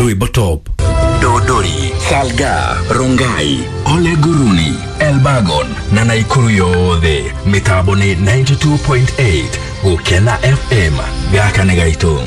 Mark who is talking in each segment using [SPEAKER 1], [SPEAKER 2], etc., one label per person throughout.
[SPEAKER 1] Ruibotop, Dodori, Salga, Rongai, Oleguruni, Elbagon, na Naikuru yothe. Mitambo ni 92.8 Gukena FM gaka negaito.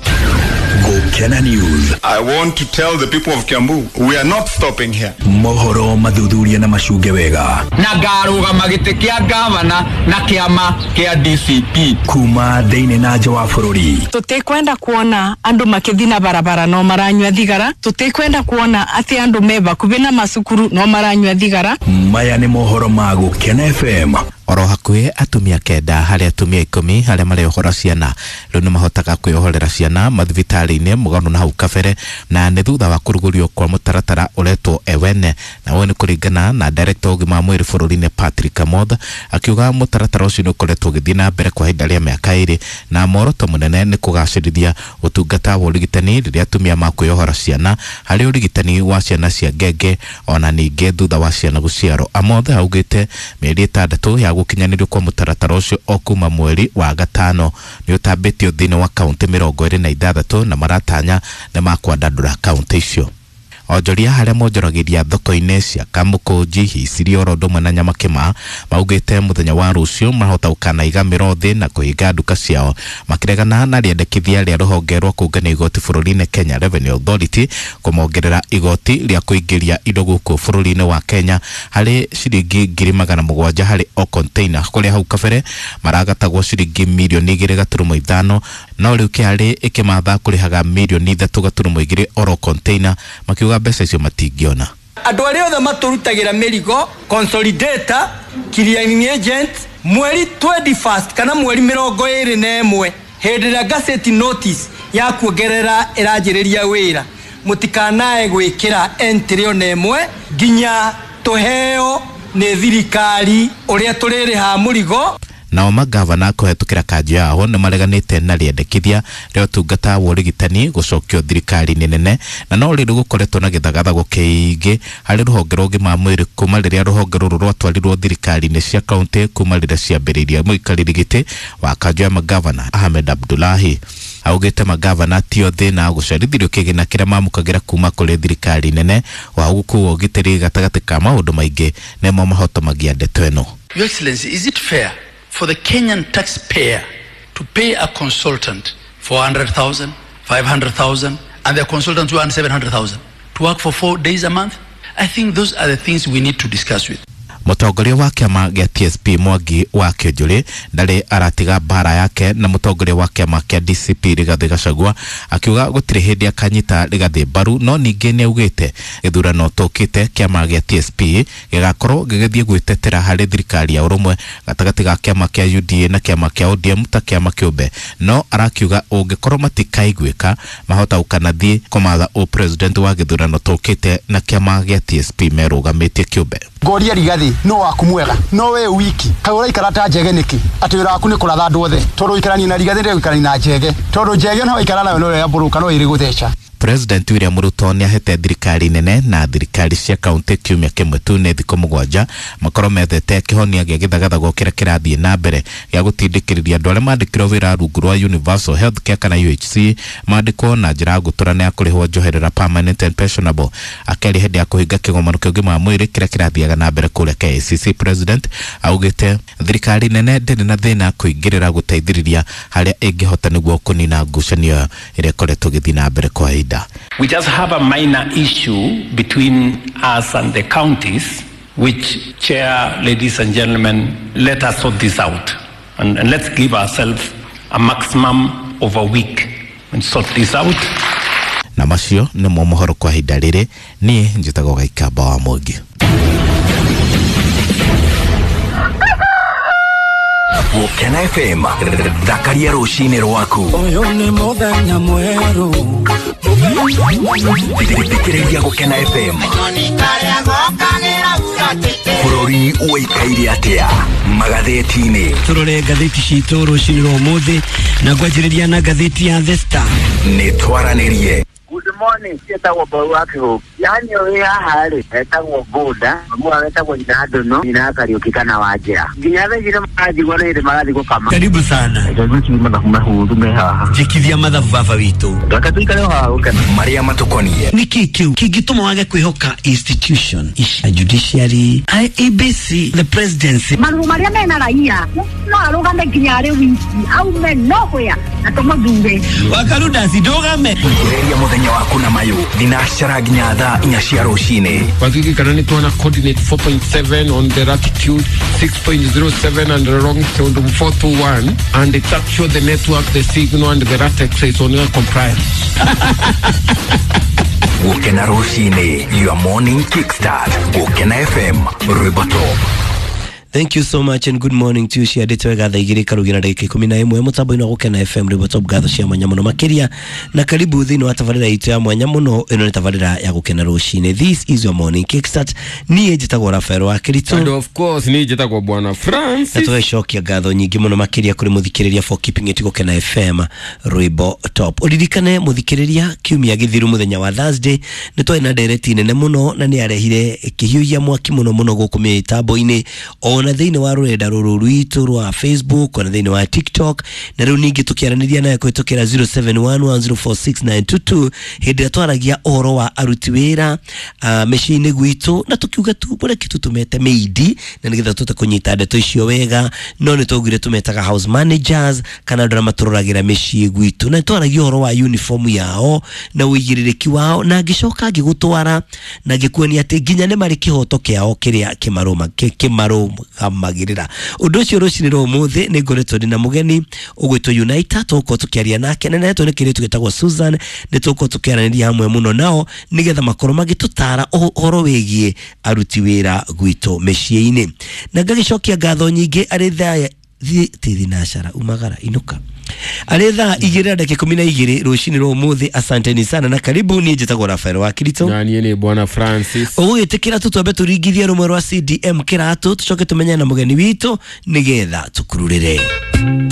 [SPEAKER 1] Gukena News.
[SPEAKER 2] I want to tell the people of Kiambu, we are not stopping here.
[SPEAKER 1] Mohoro madhudhuria na mashuge wega.
[SPEAKER 3] Nagaruga magite kia gavana na kiama kia DCP.
[SPEAKER 1] Kuma deine na jawa fururi.
[SPEAKER 4] Tutikwenda kuona andu makithina barabara no maranywa thigara. Tutikwenda kuona ati andu meba kubina masukuru no maranywa thigara.
[SPEAKER 1] Maya ni mohoro ma Gukena FM.
[SPEAKER 5] Oro hakuhe atumia kenda hari atumia 10 hari marehora ciana riu ni mahotaga kwihorera ciana mathibitari-ini mugano na hau kabere na ni thutha wa kurugurio kwa mutaratara uretwo ewene na wone kuringana na director ugima mwiri bururi-ini Patrick Amoth akiuga mutaratara ucio ni ukoretwo githina mbere kwa hinda ria miaka 2 na moroto munene ni kugacirithia utungata wa urigitani riria atumia makwihora ciana hari urigitani wa ciana cia ngenge ona ninge thutha wa ciana guciaro. Amoth augite mieri 6 ya gukinyanirio kwa mutaratara ucio okuma mweri wa gatano ni utambitio thini wa kaunti 26 na maratanya na makwandandura kaunti icio. Onjoria haria monjoragiria thoko-ini cia Kamukunji, Hisiri, Orodoma na Nyamakima maugite muthenya wa rucio mahota ukana igamiro thi na kuhinga nduka ciao makiregana na riendekithia ria ruhonge rwa kungania igoti bururi-ini Kenya Revenue Authority kumongerera igoti ria kuingiria indo guku bururi-ini wa Kenya hari ciringi 700,000 hari o container kuria hau kabere maragatagwo ciringi milioni 2.5 no riu kiari ikimatha kurihaga milioni 3.2 oro container makiuga mbeca icio matingiona.
[SPEAKER 6] Andu aria othe maturutagira mirigo consolidator clearing agent mweri 21 kana mweri 21 hindi ya gazette notice ya kuongerera irajiriria wira mutikanae gwikira entry onemwe ginya tuheo ni thirikari uria tuririha murigo.
[SPEAKER 5] Nao magavana kuhetukira kanjo yao ni mareganite na riendekithia ria utungata wa urigitani gucokio thirikari nene na no riru gukoretwo na githagathago kiingi hari ruhonge rwa ugima mwiri kuma riria ruhonge ruru rwatwarirwo thirikari-ini cia kaunti kuma riria ciambiriria muikariri giti wa kanjo ya magavana Ahmed Abdullahi. Augite magavana tio thina gucarithirio kigina kiria mamukagira kuma kuri thirikari nene wa gukuo gitiri gatagati ka maundu maingi nemo mahotomagia ndeto eno.
[SPEAKER 7] Your Excellency, is it fair for the Kenyan taxpayer to pay a consultant 400,000, 500,000, and the consultants who earn 700,000 to work for 4 days a month? I think those are the things we need to discuss with.
[SPEAKER 5] Mutongoria wa kiama gia TSP Mwangi wa Kionjuri ndari aratiga bara yake na mutongoria wa kiama kia DCP Rigathi Gachagua akiuga gutire hindi akanyita Rigathi mbaru no ningi ni augite githurano tukite kiama gia TSP gigakorwo gigithie gwitetera hari thirikari ya urumwe gatagati ga kiama kia UDA na kiama kia ODM ta kiama kiumbe no arakiuga ungikorwo matikaigwika mahota ukanathie kumatha o president wa githurano tukite na kiama gia TSP merugamitie kiumbe.
[SPEAKER 8] Ngoria Rigathi no wakumwega no we wiki kagura ikarata njege niki ati wira waku ni kuratha andu othe tondu ikarani na Rigathi ndio ikarani na njege tondu njege no ikarana no ya buruka no iri guthecha. President William Ruto ni ahete thirikari nene na thirikari cia kaunti kiumia kimwe tu ne thiko 7 makoro methete kihonia gia githagathago kira kirathie na mbere ya gutindikiriria andu aria mandikirwo wira rungu rwa Universal Healthcare kana UHC mandikwo na njira guturana ya kurihwo njoherera permanent and pensionable akeri hindi ya kuhinga kigomano kia ugima wa mwiri kira kirathiaga na mbere kuria KCC. President augite thirikari nene ndiri na thina kuingirira guteithiriria haria ingihota niguo kunina ngucanio iria koretwo githii na mbere kwa hinda.
[SPEAKER 9] We just have a minor issue between us and the counties, which, Chair, ladies and gentlemen, let us sort this out. And let's give ourselves a maximum of a week and sort this out.
[SPEAKER 5] Na macio ni mohoro kwa hinda riri ni njitago Gaikamba wa Mwangi.
[SPEAKER 1] Gukena FM Dakaria rushine rwaku
[SPEAKER 10] oyo ni muthenya mweru
[SPEAKER 1] Thikireria Gukena FM bururi uikaire atia magatheti-ini
[SPEAKER 10] turore gatheti citu rushine rwa muthi na gwanjiriria na gatheti ya The Star
[SPEAKER 1] ni twaranirie.
[SPEAKER 11] Good morning sietagwo Mbau wa Kihuku. Yani oya hali etagwo Buda mwa etagwo Inado no ina Kariuki kana Wajira. Nginya thire maji gore magathi gukama.
[SPEAKER 10] Karibu sana. Jikithia mathabu baba witu.
[SPEAKER 11] Gakatuikare haha kana
[SPEAKER 1] Maria Matokonie.
[SPEAKER 10] Niki kiu kigituma wage kwihoka institution a judiciary IEBC the presidency
[SPEAKER 12] Maru Maria mena raia no arugame nginyare wiki au me nohoya atomagure
[SPEAKER 10] wakaruda sidogame
[SPEAKER 1] Kureria muthenya waku na mayo dinashara nginya thaa 4 cia rucini.
[SPEAKER 13] Wakiki kanani tuana coordinate 4.7 on the latitude 6.07 and the longitude 421 and it actually the network the signal and the latex is on compliance.
[SPEAKER 1] Gukena rucini, your morning kickstart. Gukena FM, Riboto.
[SPEAKER 14] Thank you so much and good morning to you. Shia deto gatha igiri karugina dakika 11 mutambo ino Gukena FM Riboto gatho cia mwanya muno makiria na karibu thini wa tabarira itu ya mwanya muno ino ni tabarira ya Gukena rucini. This is your morning kickstart. Ni ejitagwo Rafael wa Kirito
[SPEAKER 13] And of course ni ejitagwo Bwana Francis.
[SPEAKER 14] Atoe shokia gatho nyingi muno makiria kuri muthikiriria for keeping it Gukena FM Riboto. Uririkane muthikiriria kiumia githiru muthenya wa Thursday ni twa ina direct nene muno na ni arehire kihiuya mwaki muno muno gukumia itambo-ini ona thini wa rurenda ruru rwitu rwa Facebook ona thini wa TikTok na riu ningi tukiaraniria naye kwitokera 0711046922 hindi twaragia oro wa aruti wira meshini gwitu na tukiuga tu bora kitu tumete meidi na nigetha tutakunyita ndeto icio wega no ni tugire tumetaga house managers kana ndra tururagira meshi gwitu na twaragia oro wa uniform yao na uigiririki wao na gicoka gigutwara na gikuoni ati ginya ne mari kihoto kiao kiria kimaroma magirira undu cio ruciniro umuthi ni ngoretwo na mugeni ugwitwo Unite tuko tukiaria nake na neto nikiri tugitagwo Susan ni tuko tukiaraniria hamwe muno nao nigetha makoro magitutara horo wegie aruti wira gwito meshie-ini na ngagicokia ngatho nyingi ari thaa thinashara umagara inuka aretha igirira dakika 12 rucini ro umuthi. Asanteni sana na karibu. Ni jitagwo Rafael wa Kirito
[SPEAKER 13] na ni Bwana Francis.
[SPEAKER 14] Ugitikira tutwambe turigithia rumwe rwa CDM kiratu tucoke tumenya na mugeni witu nigetha tukururire.